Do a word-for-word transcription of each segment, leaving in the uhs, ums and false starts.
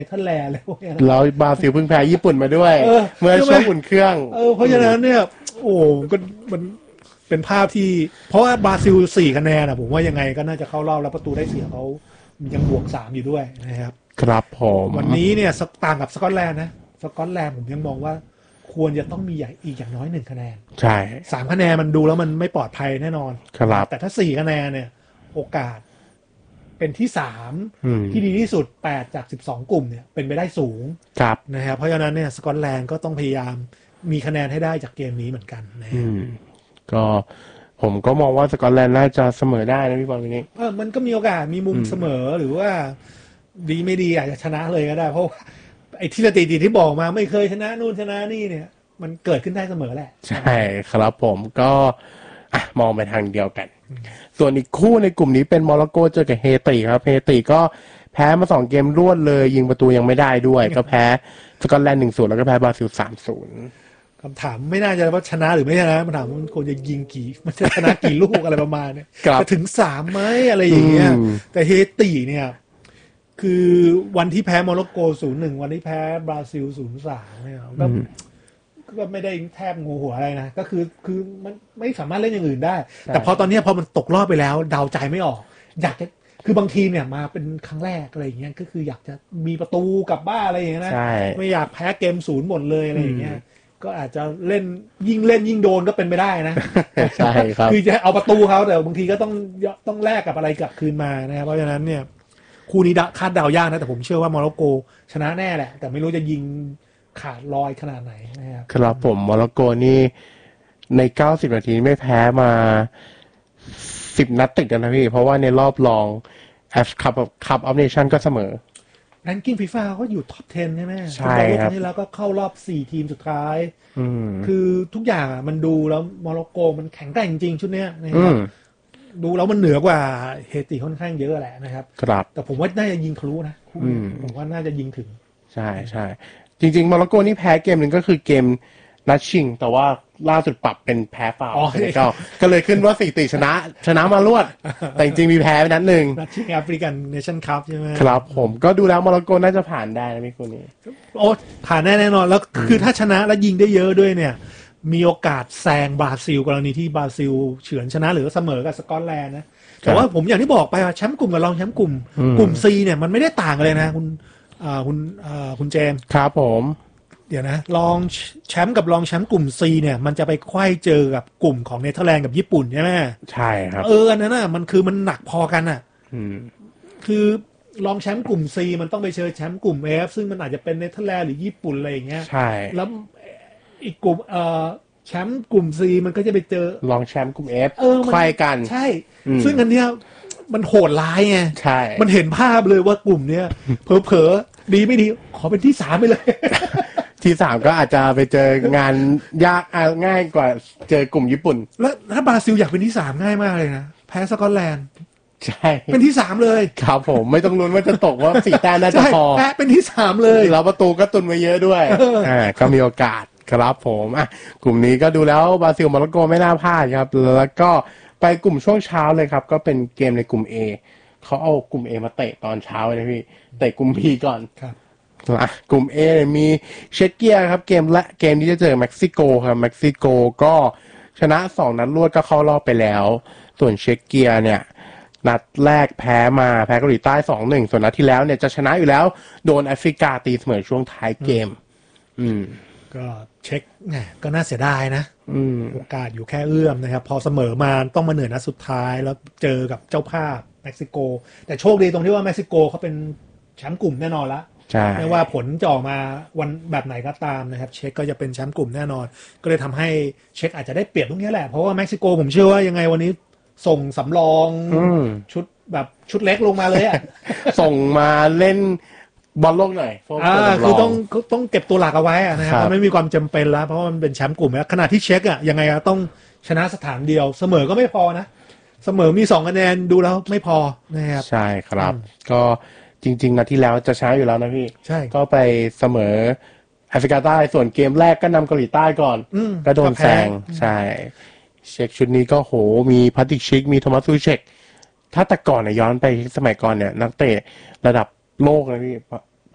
เธอร์แลนด์แล้วเนี่ยนะแล้วบราซิลเพิ่งแพ้ญี่ปุ่นมาด้วยเออเมื่อช่วงอุ่นเครื่องเออเพราะฉะนั้นเนี่ยโอ้ก็มันเป็นภาพที่เพราะว่าบราซิลสี่คะแนนอ่ะผมว่ายังไงก็น่าจะเข้ารอบแล้วประตูได้เสียเขายังบวกสามอยู่ด้วยนะครับครับผมวันนี้เนี่ยต่างกับสกอตแลนด์นะสกอตแลนด์ผมยังมองว่าควรจะต้องมีอีกอย่างน้อยหนึ่งคะแนนใช่สามคะแนนมันดูแล้วมันไม่ปลอดภัยแน่นอนครับแต่ถ้าสี่คะแนนเนี่ยโอกาสเป็นที่สามที่ดีที่สุดแปดจากสิบสองกลุ่มเนี่ยเป็นไปได้สูงครับนะครับเพราะฉะนั้นเนี่ยสกอตแลนด์ก็ต้องพยายามมีคะแนนให้ได้จากเกมนี้เหมือนกันนะก็ผมก็มองว่าสกอตแลนด์น่าจะเสมอได้นะพี่บอลวันนี้เออมันก็มีโอกาสมีมุมเสมอหรือว่าดีไม่ดีอาจจะชนะเลยก็ได้เพราะไอ้ที่สถิติที่บอกมาไม่เคยชนะนู่นชนะนี่เนี่ยมันเกิดขึ้นได้เสมอแหละใช่ครับผมก็อ่ะมองไปทางเดียวกันส่วนอีกคู่ในกลุ่มนี้เป็นโมร็อกโกเจอกับเฮติครับเฮติก็แพ้มาสองเกมรวดเลยยิงประตูยังไม่ได้ด้วยก็แพ้สกอตแลนด์หนึ่งศูนย์แล้วก็แพ้บราซิลสามศูนย์คำถามไม่น่าจะว่าชนะหรือไม่ชนะมันถามมันควรจะยิงกี่มันจะชนะกี่ลูกอะไรประมาณนี้จะถึงสามไหมอะไรอย่างเงี้ยแต่เฮติเนี่ยคือวันที่แพ้โมร็อกโกศูนย์หนึ่งวันที่แพ้บราซิลศูนย์สามเนี่ยก็ก็ไม่ได้แทบงูหัวอะไรนะก็คือคือมันไม่สามารถเล่นอย่างอื่นได้แต่พอตอนนี้พอมันตกรอบไปแล้วเดาใจไม่ออกอยากจะคือบางทีเนี่ยมาเป็นครั้งแรกอะไรอย่างเงี้ยก็คืออยากจะมีประตูกลับบ้านอะไรอย่างเงี้ยนะไม่อยากแพ้เกมศูนย์หมดเลยอะไรอย่างเงี้ยก็อาจจะเล่นยิ่งเล่นยิ่งโดนก็เป็นไปได้นะใช่ครับคือจะเอาประตูเขาแต่บางทีก็ต้องต้องแลกกับอะไรกลับคืนมานะครับเพราะฉะนั้นเนี่ยคู่นี้คาดเดายากนะแต่ผมเชื่อว่าโมร็อกโกชนะแน่แหละแต่ไม่รู้จะยิงขาดลอยขนาดไหนนะครับครับผมโมร็อกโกนี่ในเก้าสิบนาทีไม่แพ้มาสิบนัดติดกันนะพี่เพราะว่าในรอบรองแอฟคัพคัพออฟเนชั่นก็เสมอแรงกิ้งฟีฟ่าเขาอยู่ท็อปสิบใช่ไหมใช่ครับนี่แล้วก็เข้ารอบสี่ทีมสุดท้ายคือทุกอย่างมันดูแล้วโมร็อกโกมันแข็งแกร่งจริงชุดเนี้ยนะครับดูแล้วมันเหนือกว่าเฮติค่อนข้างเยอะแหละนะครับครับแต่ผมว่าน่าจะยิงทะลุนะผมว่าน่าจะยิงถึงใช่ใช่จริงๆโมร็อกโกนี่แพ้เกมหนึ่งก็คือเกมนัดชิงแต่ว่าล่าสุดปรับเป็นแพ้ฟาวก็ก็เลยขึ้นว่าสี่ตีชนะชนะมารวดแต่จริงๆมีแพ้ไปนัดหนึ่งนัดชิงแอฟริกันเนชั่นคัพใช่ไหมครับผมก็ดูแล้วโมร็อกโกน่าจะผ่านได้นะพี่คนนี้โอ้ผ่านแน่แน่นอนแล้วคือถ้าชนะแล้วยิงได้เยอะด้วยเนี่ยมีโอกาสแซงบราซิลกรณีที่บราซิลเฉือนชนะหรือเสมอกับสกอตแลนด์นะแต่ว่าผมอย่างที่บอกไปว่าแชมป์กลุ่มกับรองแชมป์กลุ่มกลุ่ม C เนี่ยมันไม่ได้ต่างกันเลยนะคุณอ่าคุณอ่าคุณเจมส์ครับผมเดี๋ยวนะรองแชมป์กับรองแชมป์กลุ่ม C เนี่ยมันจะไปไขว้เจอกับกลุ่มของเนเธอร์แลนด์กับญี่ปุ่นใช่ไหมใช่ครับเอออันนั้นน่ะมันคือมันหนักพอกันอ่ะคือรองแชมป์กลุ่ม C มันต้องไปเจอแชมป์กลุ่ม F ซึ่งมันอาจจะเป็นเนเธอร์แลนด์หรือญี่ปุ่นอะไรอย่างเงี้ยใช่แล้วอีกกลุ่มเอ่อแชมป์กลุ่ม C มันก็จะไปเจอรองแชมป์กลุ่ม F เออไขว้กันใช่ซึ่งอันเนี้ยมันโหดร้ายไงใช่มันเห็นภาพเลยว่ากลุ่มเนี้ยเผลอๆดีไม่ดีขอเป็นที่สามไปเลยที่สามก็อาจจะไปเจองานยากง่ายกว่าเจอกลุ่มญี่ปุ่นแล้วถ้าบราซิลอยากเป็นที่สามง่ายมากเลยนะแพ้สกอตแลนด์ใช่เป็นที่สามเลยครับผมไม่ต้องลุ้นว่าจะตกว่าสี่แต้มน่าจะพอแพ้เป็นที่สามเลยแล้วประตูก็ตุนไว้เยอะด้วยอ่าก็มีโอกาสครับผมอ่ะกลุ่มนี้ก็ดูแล้วบราซิลโมร็อกโกไม่น่าพลาดครับแล้วก็ไปกลุ่มช่วงเช้าเลยครับก็เป็นเกมในกลุ่ม A เขาเอากลุ่ม A มาเตะตอนเช้าเลยพี่เตะกลุ่ม B ก่อนครับกลุ่ม A มีเชคเกียครับเกมและเกมที่จะเจอเม็กซิโกครับเม็กซิโกก็ชนะสองนัดรวดก็เข้ารอบไปแล้วส่วนเชคเกียเนี่ยนัดแรกแพ้มาแพ้เกาหลีใต้ สองหนึ่ง ส่วนนัดที่แล้วเนี่ยจะชนะอยู่แล้วโดนแอฟริกาตีเสมอช่วงท้ายเกมอืมก็เช็คเนี่ยก็น่าเสียดายนะโอกาสอยู่แค่เอื้อมนะครับพอเสมอมาต้องมาเหนื่อยนัดสุดท้ายแล้วเจอกับเจ้าภาพเม็กซิโกแต่โชคดีตรงที่ว่าเม็กซิโกเขาเป็นแชมป์กลุ่มแน่นอนละไม่ว่าผลจะออกมาวันแบบไหนก็ตามนะครับเช็คก็จะเป็นแชมป์กลุ่มแน่นอนก็เลยทำให้เช็คอาจจะได้เปรียบตรงนี้แหละเพราะว่าเม็กซิโกผมเชื่อว่ายังไงวันนี้ส่งสำรองชุดแบบชุดเล็กลงมาเลยอ่ะส่งมาเล่นบอลโลกหน่อยอ่าคือต้องต้องเก็บตัวหลักเอาไว้นะครับไม่มีความจำเป็นแล้วเพราะว่ามันเป็นแชมป์กลุ่มแล้วขณะที่เช็คอ่ะยังไงก็ต้องชนะสถานเดียวเสมอก็ไม่พอนะเสมอมีสองคะแนนดูแล้วไม่พอนะครับใช่ครับก็จริงๆนะที่แล้วจะชนะอยู่แล้วนะพี่ใช่ก็ไปเสมอแอฟริกาใต้ส่วนเกมแรกก็นำเกาหลีใต้ก่อนก็โดนแซงใช่เช็คชุดนี้ก็โหมีพัตติชิกมีโทมัสซูเชกถ้าแต่ก่อนเนี่ยย้อนไปสมัยก่อนเนี่ยนักเตะระดับโลกนะพี่พ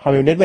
พาเวลเนดเว